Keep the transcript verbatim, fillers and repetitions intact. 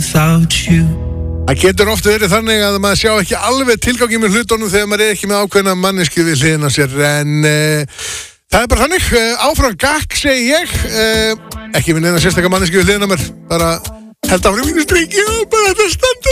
without you. Það getur oft verið þannig að maður sjá ekki alveg tilgangi með hlutunum þegar maður er ekki með ákveðna mannesku við hliðina á sér, en uh, það er bara þannig, uh, áfram gakk segi ég, uh, ekki með neina sérstakka mannesku við hliðina mér, bara held áfram mínu striki og bara þetta standa